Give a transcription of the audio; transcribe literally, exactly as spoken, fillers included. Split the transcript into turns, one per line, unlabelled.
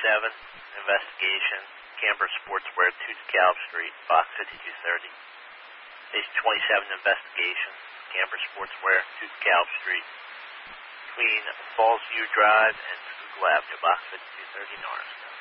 twenty-seven, investigation, Canberra Sportswear, two DeKalb Street, box fifty-two thirty. Station twenty-seven, investigation, Canberra Sportswear, two DeKalb Street, between Falls View Drive and Schuylkill Avenue, box fifty-two thirty, Norristown.